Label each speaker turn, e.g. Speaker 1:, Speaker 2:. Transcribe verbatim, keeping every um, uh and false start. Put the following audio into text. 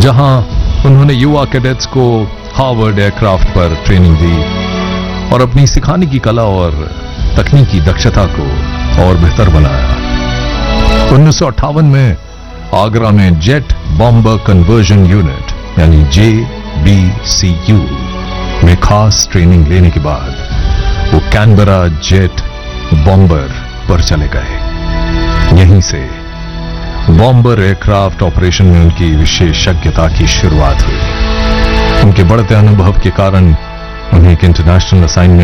Speaker 1: जहां उन्होंने युवा कैडेट्स को हार्वर्ड एयरक्राफ्ट पर ट्रेनिंग दी और अपनी सिखाने की कला और तकनीकी दक्षता को और बेहतर बनाया। उन्नीस सौ अट्ठावन में आगरा में जेट बॉम्बर कन्वर्जन यूनिट यानी जे बी सी यू में खास ट्रेनिंग लेने के बाद वो कैनबरा जेट बॉम्बर पर चले गए। यहीं से बॉम्बर एयरक्राफ्ट ऑपरेशन में उनकी विशेषज्ञता की शुरुआत हुई। उनके बढ़ते अनुभव के कारण उन्हें एक इंटरनेशनल असाइनमेंट